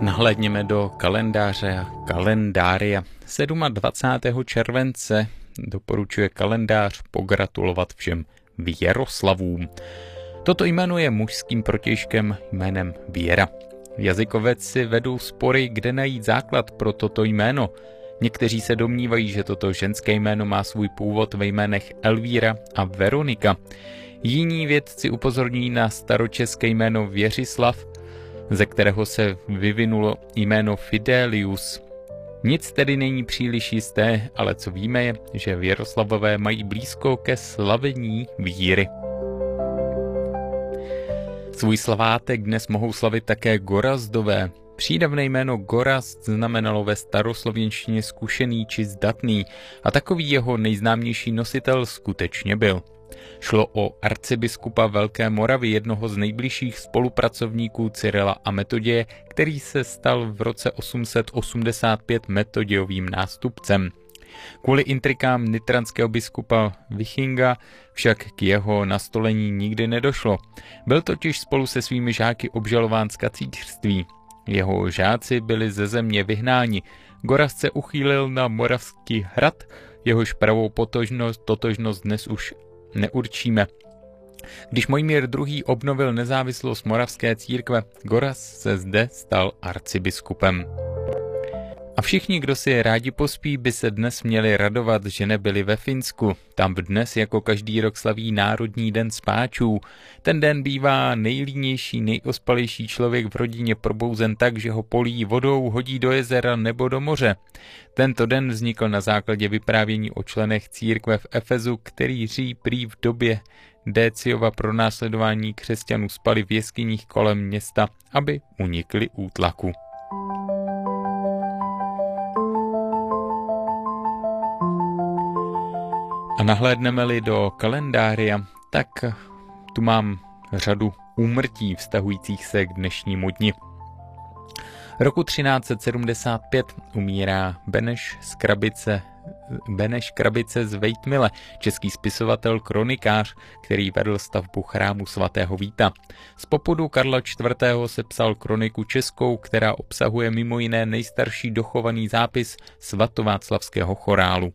Nahlédněme do kalendáře a kalendária. 27. července doporučuje kalendář pogratulovat všem Věroslavům. Toto jméno je mužským protějškem jménem Věra. Jazykoveci si vedou spory, kde najít základ pro toto jméno. Někteří se domnívají, že toto ženské jméno má svůj původ ve jménech Elvíra a Veronika. Jiní vědci upozorní na staročeské jméno Věřislav, ze kterého se vyvinulo jméno Fidelius. Nic tedy není příliš jisté, ale co víme je, že Věroslavové mají blízko ke slavení víry. Svůj svátek dnes mohou slavit také Gorazdové. Přídavné jméno Gorazd znamenalo ve staroslověnštině zkušený či zdatný a takový jeho nejznámější nositel skutečně byl. Šlo o arcibiskupa Velké Moravy, jednoho z nejbližších spolupracovníků Cyrila a Metoděje, který se stal v roce 885 Metodějovým nástupcem. Kvůli intrikám nitranského biskupa Vichinga však k jeho nastolení nikdy nedošlo. Byl totiž spolu se svými žáky obžalován z kacířství. Jeho žáci byli ze země vyhnáni. Gorazd se uchýlil na Moravský hrad, jehož pravou totožnost dnes už neurčíme. Když Mojmír II. Obnovil nezávislost moravské církve, Gorazd se zde stal arcibiskupem. A všichni, kdo si rádi pospí, by se dnes měli radovat, že nebyli ve Finsku. Tam dnes jako každý rok slaví Národní den spáčů. Ten den bývá nejlínější, nejospalejší člověk v rodině probouzen tak, že ho polí vodou, hodí do jezera nebo do moře. Tento den vznikl na základě vyprávění o členech církve v Efezu, kteří prý v době Déciova pronásledování křesťanů spali v jeskyních kolem města, aby unikli útlaku. A nahlédneme-li do kalendária, tak tu mám řadu úmrtí vztahujících se k dnešnímu dni. Roku 1375 umírá Beneš Krabice z Vejtmile, český spisovatel, kronikář, který vedl stavbu chrámu svatého Víta. Z popudu Karla IV. Sepsal kroniku českou, která obsahuje mimo jiné nejstarší dochovaný zápis svatováclavského chorálu.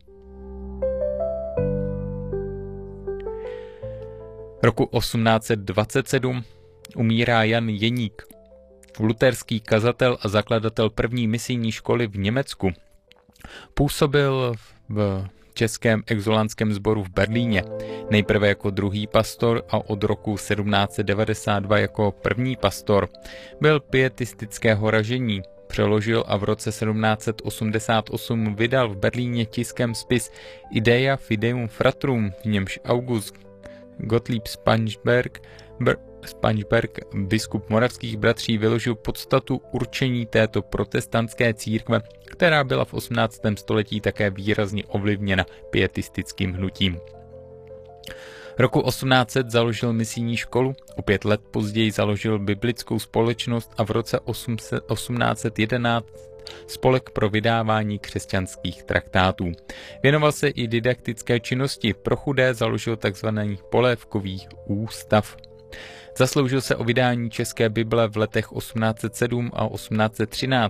Roku 1827 umírá Jan Jeník, luterský kazatel a zakladatel první misijní školy v Německu. Působil v českém exulantském sboru v Berlíně, nejprve jako druhý pastor a od roku 1792 jako první pastor. Byl pietistického ražení, přeložil a v roce 1788 vydal v Berlíně tiskem spis Idea Fideum Fratrum, v němž August Gottlieb Spanžberg, biskup moravských bratří, vyložil podstatu určení této protestantské církve, která byla v 18. století také výrazně ovlivněna pietistickým hnutím. Roku 1800 založil misijní školu, o 5 let později založil biblickou společnost a v roce 1811 spolek pro vydávání křesťanských traktátů. Věnoval se i didaktické činnosti, pro chudé založil tzv. Polévkový ústav. Zasloužil se o vydání české Bible v letech 1807 a 1813,